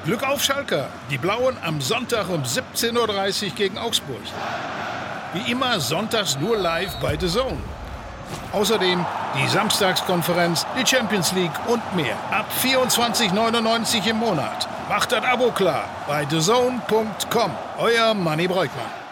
Glück auf Schalke. Die Blauen am Sonntag um 17:30 Uhr gegen Augsburg. Wie immer sonntags nur live bei The Zone. Außerdem die Samstagskonferenz, die Champions League und mehr. Ab 24,99 € im Monat. Macht das Abo klar bei thezone.com. Euer Manni Breukmann.